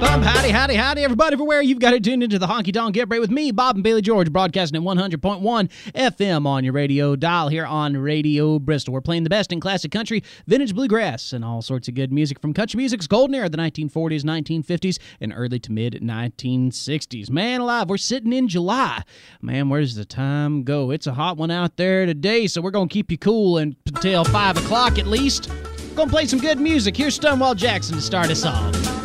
Howdy, everybody, everywhere. You've got it tuned into the Honky Tonk Get Break with me, Bob and Bailey George, broadcasting at 100.1 FM on your radio dial here on Radio Bristol. We're playing the best in classic country, vintage bluegrass, and all sorts of good music from country music's golden era, the 1940s, 1950s, and early to mid-1960s. Man alive, we're sitting in July. Man, where's the time go? It's a hot one out there today, so we're going to keep you cool until 5 o'clock at least. Going to play some good music. Here's Stonewall Jackson to start us off.